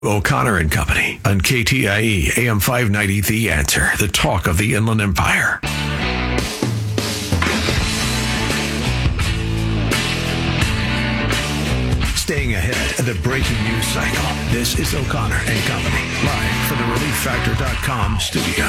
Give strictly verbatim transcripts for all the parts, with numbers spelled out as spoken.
O'Connor and Company on K T I E A M five ninety The Answer, the talk of the Inland Empire. Staying ahead of the breaking news cycle. This is O'Connor and Company, live from the relief factor dot com studio.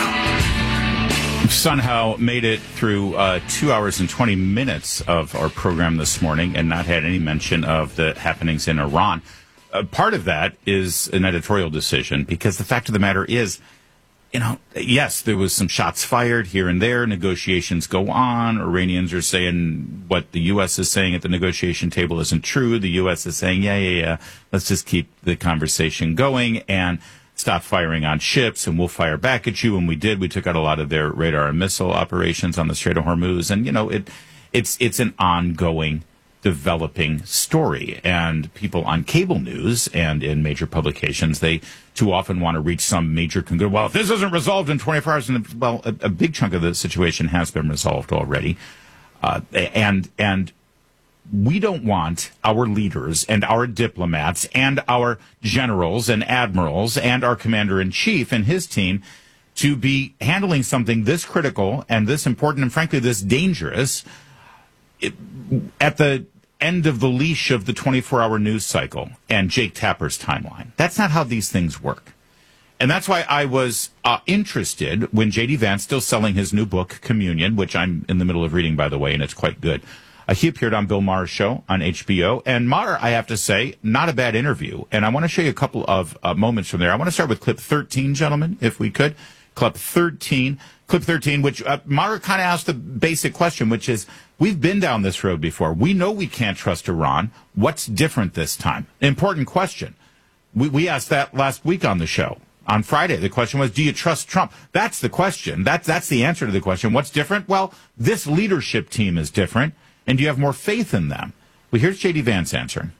Somehow made it through uh, two hours and twenty minutes of our program this morning and not had any mention of the happenings in Iran. Uh, part of that is an editorial decision, because the fact of the matter is, you know, yes, there was some shots fired here and there. Negotiations go on. Iranians are saying what the U S is saying at the negotiation table isn't true. The U S is saying, yeah, yeah, yeah, let's just keep the conversation going and stop firing on ships, and we'll fire back at you. And we did. We took out a lot of their radar and missile operations on the Strait of Hormuz. And, you know, it it's it's an ongoing developing story, and people on cable news and in major publications, they too often want to reach some major conclusion. Well, if this isn't resolved in twenty-four hours, and well, a, a big chunk of the situation has been resolved already, uh, and and we don't want our leaders and our diplomats and our generals and admirals and our commander in chief and his team to be handling something this critical and this important and frankly this dangerous it, at the end of the leash of the twenty-four hour news cycle and Jake Tapper's timeline. That's not how these things work. And that's why I was uh, interested when J D Vance, still selling his new book, Communion, which I'm in the middle of reading, by the way, and it's quite good. Uh, he appeared on Bill Maher's show on H B O. And Maher, I have to say, not a bad interview. And I want to show you a couple of uh, moments from there. I want to start with clip thirteen, gentlemen, if we could. Clip thirteen. Clip thirteen, which uh, Maher kind of asked the basic question, which is, we've been down this road before. We know we can't trust Iran. What's different this time? Important question. We, we asked that last week on the show. On Friday, the question was, do you trust Trump? That's the question. That, that's the answer to the question. What's different? Well, this leadership team is different. And do you have more faith in them? Well, here's J D Vance answering.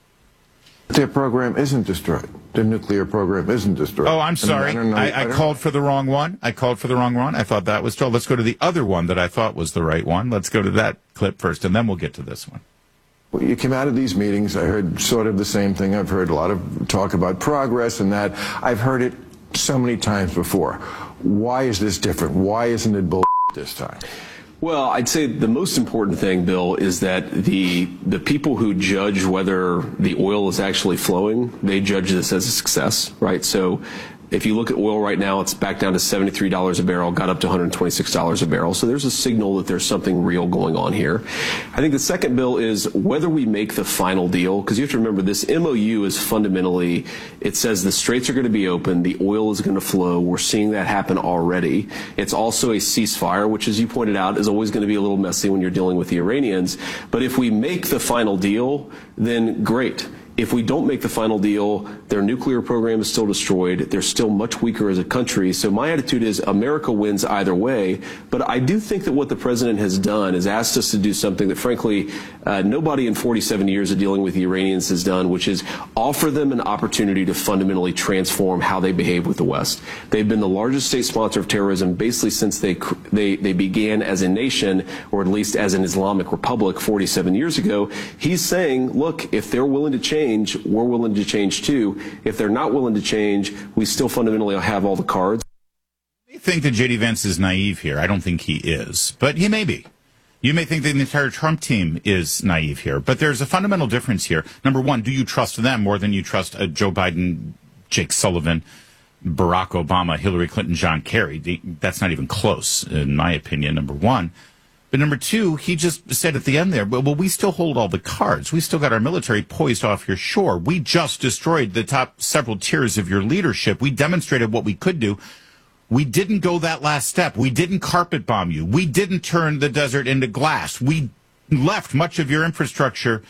Their program isn't destroyed. Their nuclear program isn't destroyed. Oh, I'm sorry. I, mean, I, I, I, I called know. for the wrong one. I called for the wrong one. I thought that was told. Let's go to the other one that I thought was the right one. Let's go to that clip first, and then we'll get to this one. Well, you came out of these meetings. I heard sort of the same thing. I've heard a lot of talk about progress and that. I've heard it so many times before. Why is this different? Why isn't it bull this time? Well, I'd say the most important thing, Bill, is that the the people who judge whether the oil is actually flowing, they judge this as a success, right? So if you look at oil right now, it's back down to seventy-three dollars a barrel, got up to one hundred twenty-six dollars a barrel. So there's a signal that there's something real going on here. I think the second, Bill, is whether we make the final deal, because you have to remember this M O U is fundamentally, it says the straits are going to be open, the oil is going to flow. We're seeing that happen already. It's also a ceasefire, which, as you pointed out, is always going to be a little messy when you're dealing with the Iranians. But if we make the final deal, then great. If we don't make the final deal, their nuclear program is still destroyed. They're still much weaker as a country. So my attitude is America wins either way. But I do think that what the president has done is asked us to do something that, frankly, uh, nobody in forty-seven years of dealing with the Iranians has done, which is offer them an opportunity to fundamentally transform how they behave with the West. They've been the largest state sponsor of terrorism basically since they, they, they began as a nation, or at least as an Islamic republic forty-seven years ago. He's saying, look, if they're willing to change, we're willing to change too. If they're not willing to change, we still fundamentally have all the cards. You may think that J D Vance is naive here. I don't think he is, but he may be. You may think that the entire Trump team is naive here, but there's a fundamental difference here. Number one, do you trust them more than you trust uh, Joe Biden, Jake Sullivan, Barack Obama, Hillary Clinton, John Kerry? That's not even close, in my opinion, number one. But number two, he just said at the end there, well, we still hold all the cards. We still got our military poised off your shore. We just destroyed the top several tiers of your leadership. We demonstrated what we could do. We didn't go that last step. We didn't carpet bomb you. We didn't turn the desert into glass. We left much of your infrastructure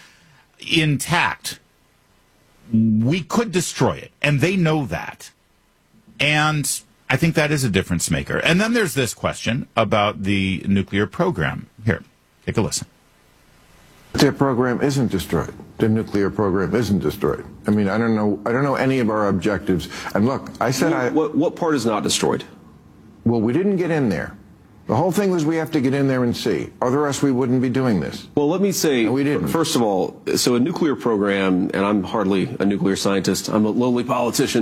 intact. We could destroy it, and they know that. And I think that is a difference maker. And then there's this question about the nuclear program. Here, take a listen. Their program isn't destroyed. Their nuclear program isn't destroyed. I mean, I don't know. I don't know any of our objectives. And look, I said what, I. What, what part is not destroyed? Well, we didn't get in there. The whole thing was we have to get in there and see. Otherwise, we wouldn't be doing this. Well, let me say, we didn't. First of all, so a nuclear program, and I'm hardly a nuclear scientist, I'm a lowly politician.